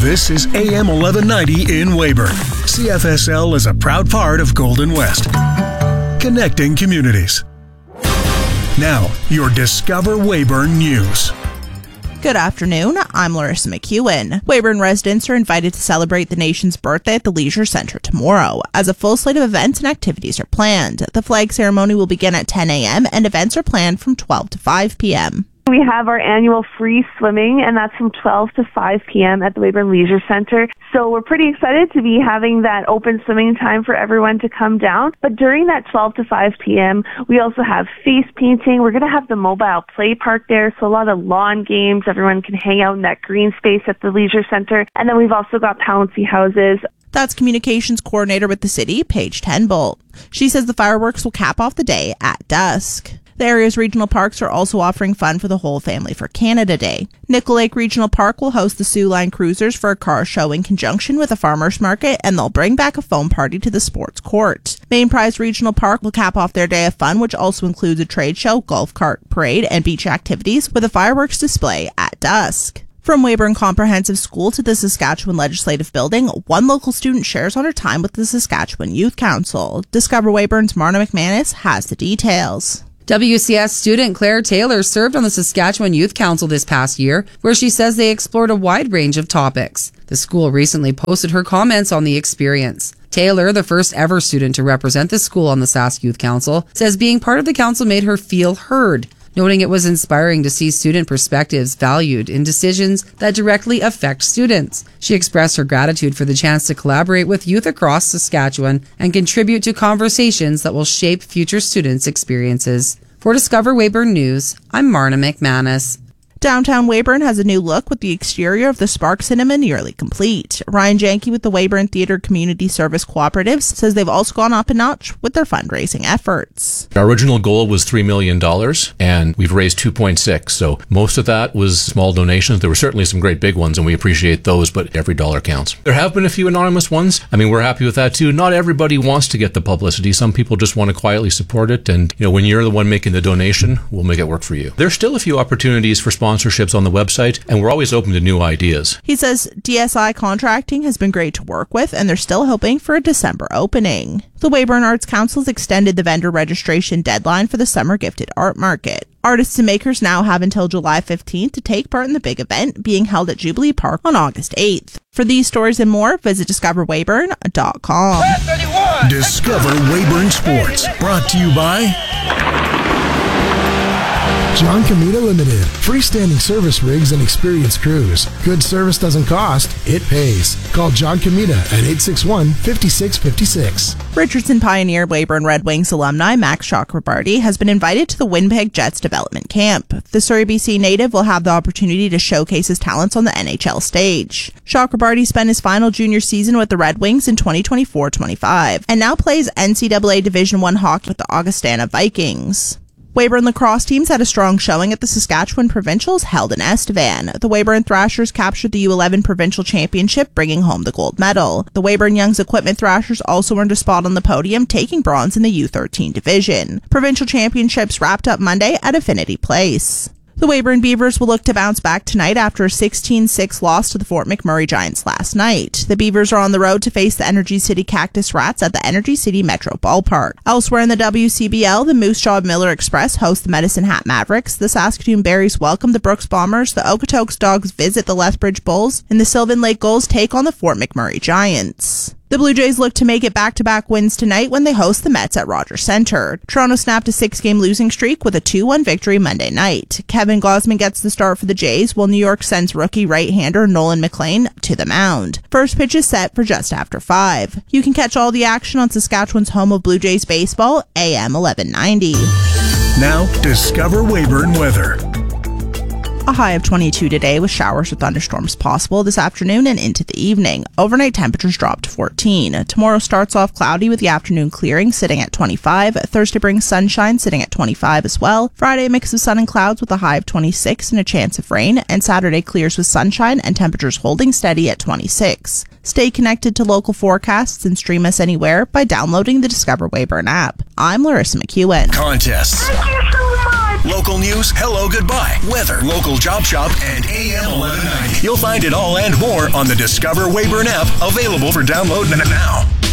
This is AM 1190 in Weyburn. CFSL is a proud part of Golden West. Connecting communities. Now, your Discover Weyburn News. Good afternoon, I'm Larissa McEwen. Weyburn residents are invited to celebrate the nation's birthday at the Leisure Centre tomorrow, as a full slate of events and activities are planned. The flag ceremony will begin at 10 a.m. and events are planned from 12 to 5 p.m. We have our annual free swimming, and that's from 12 to 5 p.m. at the Weyburn Leisure Centre. So we're pretty excited to be having that open swimming time for everyone to come down. But during that 12 to 5 p.m., we also have face painting. We're going to have the mobile play park there, so a lot of lawn games. Everyone can hang out in that green space at the Leisure Centre. And then we've also got bouncy houses. That's communications coordinator with the city, Paige Tenbolt. She says the fireworks will cap off the day at dusk. The area's regional parks are also offering fun for the whole family for Canada Day. Nickel Lake Regional Park will host the Sioux Line Cruisers for a car show in conjunction with a farmer's market, and they'll bring back a foam party to the sports court. Main Prize Regional Park will cap off their day of fun, which also includes a trade show, golf cart parade, and beach activities with a fireworks display at dusk. From Weyburn Comprehensive School to the Saskatchewan Legislative Building, one local student shares on her time with the Saskatchewan Youth Council. Discover Weyburn's Marna McManus has the details. WCS student Claire Taylor served on the Saskatchewan Youth Council this past year, where she says they explored a wide range of topics. The school recently posted her comments on the experience. Taylor, the first ever student to represent the school on the Sask Youth Council, says being part of the council made her feel heard, noting it was inspiring to see student perspectives valued in decisions that directly affect students. She expressed her gratitude for the chance to collaborate with youth across Saskatchewan and contribute to conversations that will shape future students' experiences. For Discover Weyburn News, I'm Marna McManus. Downtown Weyburn has a new look with the exterior of the Spark Cinema nearly complete. Ryan Janke with the Weyburn Theatre Community Service Cooperatives says they've also gone up a notch with their fundraising efforts. Our original goal was $3 million, and we've raised 2.6. So most of that was small donations. There were certainly some great big ones, and we appreciate those, but every dollar counts. There have been a few anonymous ones. I mean, we're happy with that too. Not everybody wants to get the publicity. Some people just want to quietly support it, and when you're the one making the donation, we'll make it work for you. There's still a few opportunities for sponsorships on the website, and we're always open to new ideas. He says DSI Contracting has been great to work with, and they're still hoping for a December opening. The Weyburn Arts Council has extended the vendor registration deadline for the Summer Gifted Art Market. Artists and makers now have until July 15th to take part in the big event being held at Jubilee Park on August 8th. For these stories and more, visit discoverweyburn.com. Discover Weyburn Sports, brought to you by John Comita Limited. Freestanding service rigs and experienced crews. Good service doesn't cost, it pays. Call John Comita at 861-5656. Richardson Pioneer Weyburn Red Wings alumni Max Chakrabarty has been invited to the Winnipeg Jets development camp. The Surrey, BC native will have the opportunity to showcase his talents on the NHL stage. Chakrabarty spent his final junior season with the Red Wings in 2024-25 and now plays NCAA Division I hockey with the Augustana Vikings. Weyburn lacrosse teams had a strong showing at the Saskatchewan Provincials held in Estevan. The Weyburn Thrashers captured the U11 Provincial Championship, bringing home the gold medal. The Weyburn Young's Equipment Thrashers also earned a spot on the podium, taking bronze in the U13 division. Provincial Championships wrapped up Monday at Affinity Place. The Weyburn Beavers will look to bounce back tonight after a 16-6 loss to the Fort McMurray Giants last night. The Beavers are on the road to face the Energy City Cactus Rats at the Energy City Metro Ballpark. Elsewhere in the WCBL, the Moose Jaw Miller Express host the Medicine Hat Mavericks, the Saskatoon Berries welcome the Brooks Bombers, the Okotoks Dogs visit the Lethbridge Bulls, and the Sylvan Lake Gulls take on the Fort McMurray Giants. The Blue Jays look to make it back-to-back wins tonight when they host the Mets at Rogers Centre. Toronto snapped a 6-game losing streak with a 2-1 victory Monday night. Kevin Gausman gets the start for the Jays, while New York sends rookie right-hander Nolan McLean to the mound. First pitch is set for just after 5. You can catch all the action on Saskatchewan's home of Blue Jays baseball, AM 1190. Now, Discover Weyburn weather. A high of 22 today with showers or thunderstorms possible this afternoon and into the evening. Overnight temperatures drop to 14. Tomorrow starts off cloudy with the afternoon clearing sitting at 25. Thursday brings sunshine sitting at 25 as well. Friday a mix of sun and clouds with a high of 26 and a chance of rain. And Saturday clears with sunshine and temperatures holding steady at 26. Stay connected to local forecasts and stream us anywhere by downloading the Discover Weyburn app. I'm Larissa McEwen. Contests. Thank you so much. Local news, hello, goodbye, weather, local job shop, and AM 1190. You'll find it all and more on the Discover Weyburn app, available for download now.